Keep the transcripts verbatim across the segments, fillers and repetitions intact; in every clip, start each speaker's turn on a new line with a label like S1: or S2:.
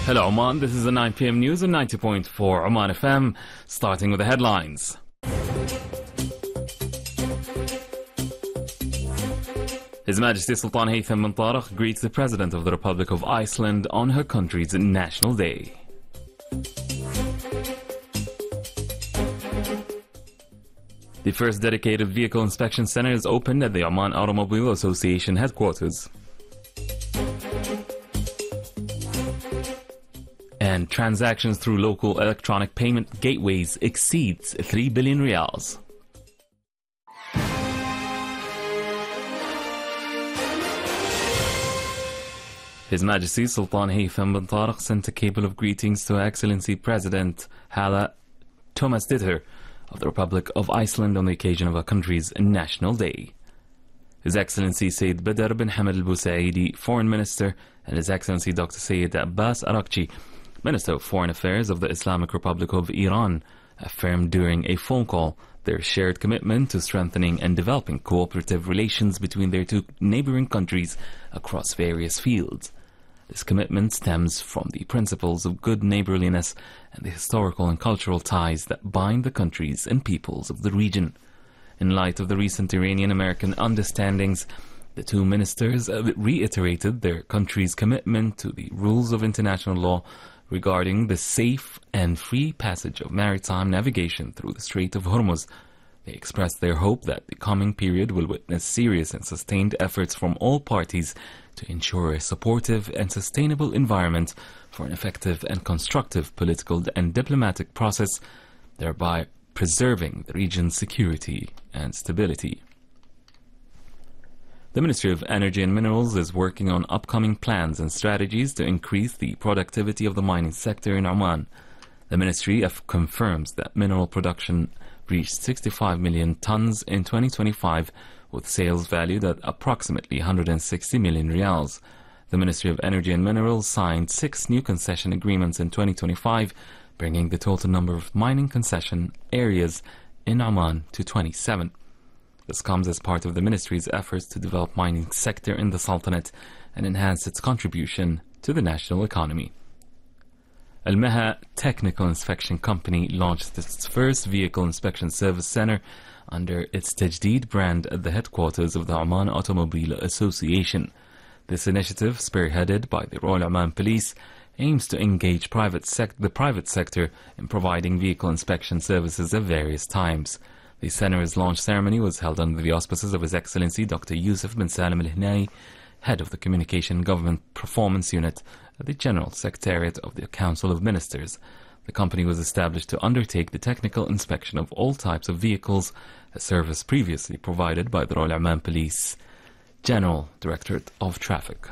S1: Hello Oman, this is the nine p m news on ninety point four Oman F M, starting with the headlines. His Majesty Sultan Haytham bin Tariq greets the President of the Republic of Iceland on her country's National Day. The first dedicated vehicle inspection center is opened at the Oman Automobile Association headquarters. And transactions through local electronic payment gateways exceeds three billion riyals. His Majesty Sultan Haytham bin Tariq sent a cable of greetings to Her Excellency President Hala Thomas Ditter of the Republic of Iceland on the occasion of our country's National Day. His Excellency Sayyid Badr bin Hamad al-Busaidi, Foreign Minister, and His Excellency Doctor Sayyid Abbas Arakchi, Minister of Foreign Affairs of the Islamic Republic of Iran, affirmed during a phone call their shared commitment to strengthening and developing cooperative relations between their two neighboring countries across various fields. This commitment stems from the principles of good neighborliness and the historical and cultural ties that bind the countries and peoples of the region. In light of the recent Iranian-American understandings, the two ministers reiterated their country's commitment to the rules of international law regarding the safe and free passage of maritime navigation through the Strait of Hormuz. They expressed their hope that the coming period will witness serious and sustained efforts from all parties to ensure a supportive and sustainable environment for an effective and constructive political and diplomatic process, thereby preserving the region's security and stability. The Ministry of Energy and Minerals is working on upcoming plans and strategies to increase the productivity of the mining sector in Oman. The Ministry confirms that mineral production reached sixty-five million tons in twenty twenty-five, with sales valued at approximately one hundred sixty million riyals. The Ministry of Energy and Minerals signed six new concession agreements in twenty twenty-five, bringing the total number of mining concession areas in Oman to twenty-seven. This comes as part of the Ministry's efforts to develop mining sector in the Sultanate and enhance its contribution to the national economy. Al-Meha Technical Inspection Company launched its first vehicle inspection service center under its Tajdeed brand at the headquarters of the Oman Automobile Association. This initiative, spearheaded by the Royal Oman Police, aims to engage private sec- the private sector in providing vehicle inspection services at various times. The center's launch ceremony was held under the auspices of His Excellency Doctor Yusuf bin Salim Al-Hinai, head of the Communication Government Performance Unit at the General Secretariat of the Council of Ministers. The company was established to undertake the technical inspection of all types of vehicles, a service previously provided by the Royal Oman Police General Directorate of Traffic.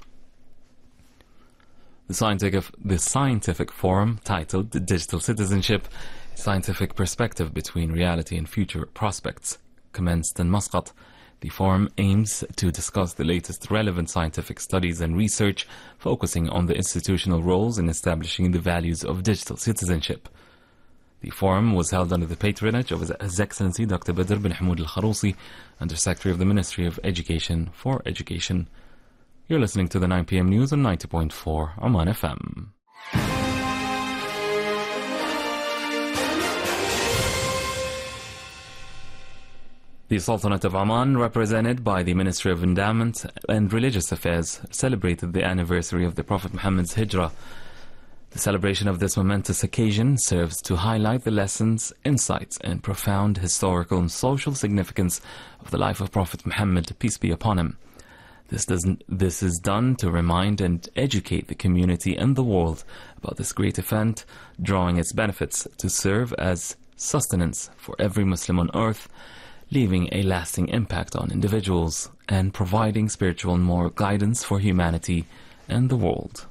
S1: The scientific, the scientific forum, titled Digital Citizenship, Scientific Perspective Between Reality and Future Prospects, commenced in Muscat. The forum aims to discuss the latest relevant scientific studies and research, focusing on the institutional roles in establishing the values of digital citizenship. The forum was held under the patronage of His Excellency Doctor Badr bin Hamad al-Kharousi, Under Secretary of the Ministry of Education for Education. You're listening to the nine p m news on ninety point four Oman F M. The Sultanate of Oman, represented by the Ministry of Endowment and Religious Affairs, celebrated the anniversary of the Prophet Muhammad's Hijrah. The celebration of this momentous occasion serves to highlight the lessons, insights, and profound historical and social significance of the life of Prophet Muhammad, peace be upon him. This, doesn't, this is done to remind and educate the community and the world about this great event, drawing its benefits to serve as sustenance for every Muslim on earth, leaving a lasting impact on individuals and providing spiritual and moral guidance for humanity and the world.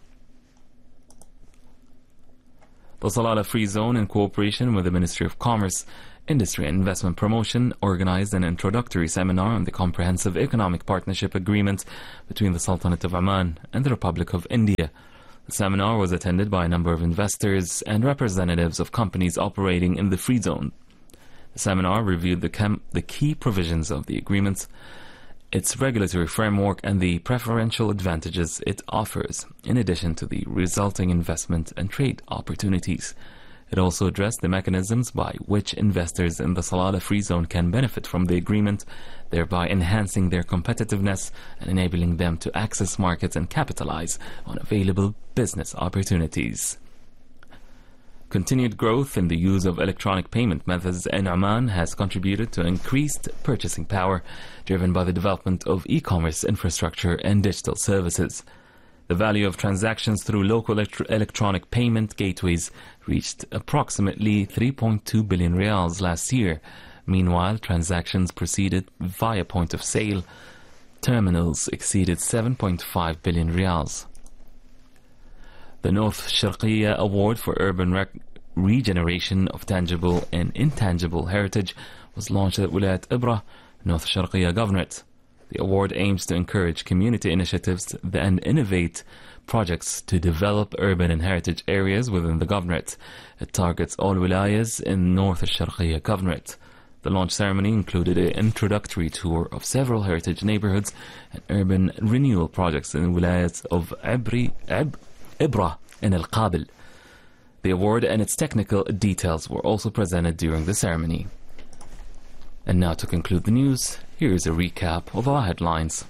S1: The Salalah Free Zone, in cooperation with the Ministry of Commerce, Industry and Investment Promotion, organized an introductory seminar on the Comprehensive Economic Partnership Agreement between the Sultanate of Oman and the Republic of India. The seminar was attended by a number of investors and representatives of companies operating in the Free Zone. The seminar reviewed the, chem- the key provisions of the agreement its regulatory framework and the preferential advantages it offers, in addition to the resulting investment and trade opportunities. It also addressed the mechanisms by which investors in the Salalah Free Zone can benefit from the agreement, thereby enhancing their competitiveness and enabling them to access markets and capitalize on available business opportunities. Continued growth in the use of electronic payment methods in Oman has contributed to increased purchasing power, driven by the development of e-commerce infrastructure and digital services. The value of transactions through local electro electronic payment gateways reached approximately three point two billion rials last year. Meanwhile, transactions proceeded via point of sale terminals exceeded seven point five billion rials. The North Sharqiya Award for Urban Rec Regeneration of Tangible and Intangible Heritage was launched at Wilayat Ibra, North Sharqiya Governorate. The award aims to encourage community initiatives and innovate projects to develop urban and heritage areas within the Governorate. It targets all wilayas in North Sharqiya Governorate. The launch ceremony included an introductory tour of several heritage neighborhoods and urban renewal projects in the wilayas of Ibri, Ib, Ibra and Al-Qabil. The award and its technical details were also presented during the ceremony. And now to conclude the news, here is a recap of our headlines.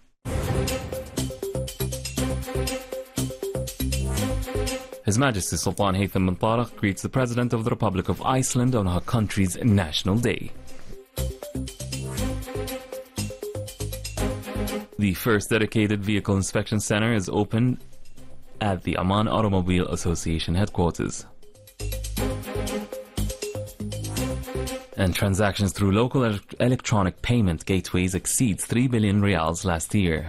S1: His Majesty Sultan Haytham bin Tariq greets the President of the Republic of Iceland on her country's National Day. The first dedicated vehicle inspection center is opened at the Oman Automobile Association headquarters. And transactions through local ele electronic payment gateways exceeds three billion rials last year.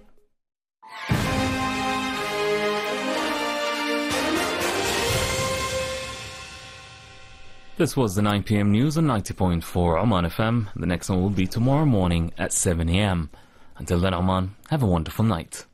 S1: This was the nine p m news on ninety point four Oman F M. The next one will be tomorrow morning at seven a m Until then, Oman, have a wonderful night.